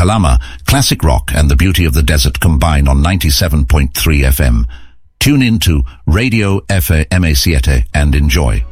Calama, classic rock and the beauty of the desert combine on 97.3 FM. Tune in to Radio FMA7 and enjoy.